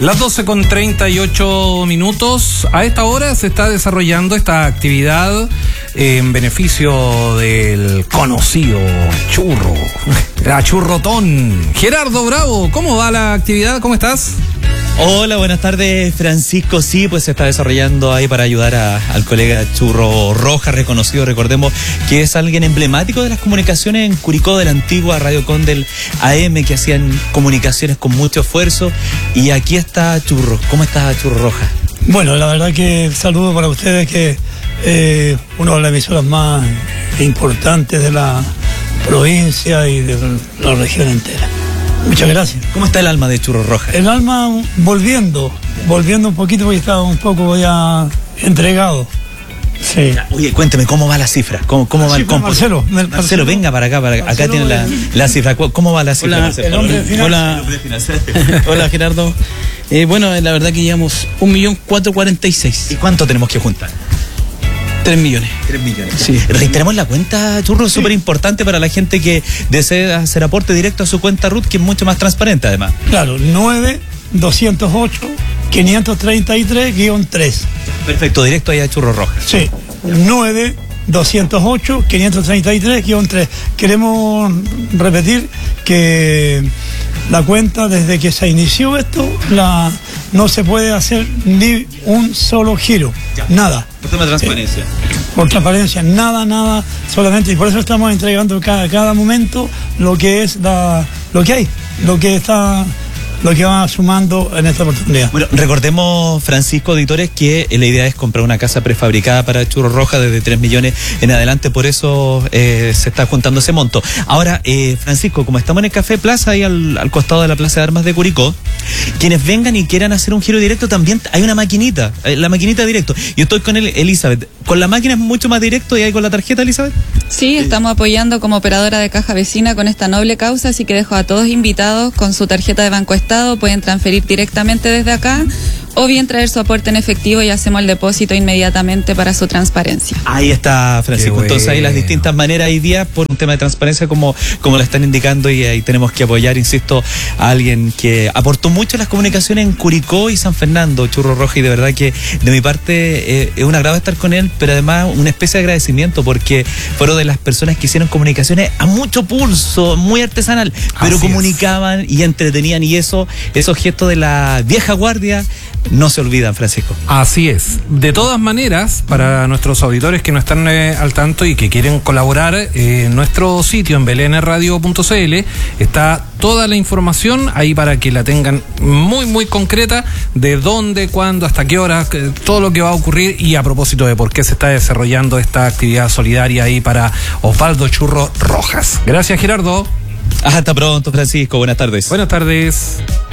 Las 12:38. A esta hora se está desarrollando esta actividad en beneficio del conocido churro, la churrotón. Gerardo Bravo, ¿cómo va la actividad? ¿Cómo estás? Hola, buenas tardes, Francisco. Sí, pues se está desarrollando ahí para ayudar al colega Churro Rojas, reconocido, recordemos que es alguien emblemático de las comunicaciones en Curicó, de la antigua Radio Condel AM, que hacían comunicaciones con mucho esfuerzo. Y aquí está Churro. ¿Cómo está, Churro Rojas? Bueno, la verdad que saludo para ustedes, que una de las emisoras más importantes de la provincia y de la región entera. Muchas gracias. ¿Cómo está el alma de Churro Rojas? El alma volviendo un poquito, porque estaba un poco ya entregado. Sí. Oye, cuénteme, ¿cómo va la cifra? ¿Cómo va el cómputo? Marcelo, venga para acá, acá tiene la cifra. ¿Cómo va la cifra, hola, Marcelo? El hombre final. Hola, Gerardo. Bueno, la verdad que llevamos 1.446.000. ¿Y cuánto tenemos que juntar? 3 millones. 3 millones. Sí. Reiteramos la cuenta, Churro, es súper importante para la gente que desea hacer aporte directo a su cuenta RUT, que es mucho más transparente además. Claro, 9-208-533-3. Perfecto, directo ahí a Churro Rojas. Sí, 9-208-533-3. Queremos repetir que la cuenta, desde que se inició esto, no se puede hacer ni un solo giro, nada. Por tema de transparencia. Por transparencia, nada, solamente, y por eso estamos entregando cada momento lo que es lo que hay, lo que va sumando en esta oportunidad. Bueno, recordemos, Francisco, auditores, que la idea es comprar una casa prefabricada para Churro Rojas desde 3 millones en adelante, por eso se está juntando ese monto. Ahora, Francisco, como estamos en el Café Plaza, ahí al costado de la Plaza de Armas de Curicó, quienes vengan y quieran hacer un giro directo, también hay una maquinita, la maquinita directo. Yo estoy con Elizabeth. ¿Con la máquina es mucho más directo y ahí con la tarjeta, Elizabeth? Sí, estamos apoyando como operadora de caja vecina con esta noble causa, así que dejo a todos invitados con su tarjeta de Banco Estado, pueden transferir directamente desde acá o bien traer su aporte en efectivo y hacemos el depósito inmediatamente para su transparencia. Ahí está, Francisco. Entonces hay las distintas maneras y días por un tema de transparencia como lo están indicando, y ahí tenemos que apoyar, insisto, a alguien que aportó mucho a las comunicaciones en Curicó y San Fernando, Churro Rojas, y de verdad que de mi parte es un agrado estar con él, pero además una especie de agradecimiento porque fueron de las personas que hicieron comunicaciones a mucho pulso, muy artesanal, pero así comunicaban y entretenían, y esos gestos de la vieja guardia no se olvidan, Francisco. Así es. De todas maneras, para nuestros auditores que no están al tanto y que quieren colaborar, en nuestro sitio en belnradio.cl está toda la información ahí para que la tengan muy, muy concreta de dónde, cuándo, hasta qué hora, todo lo que va a ocurrir, y a propósito de por qué se está desarrollando esta actividad solidaria ahí para Osvaldo Churro Rojas. Gracias, Gerardo. Hasta pronto, Francisco. Buenas tardes. Buenas tardes.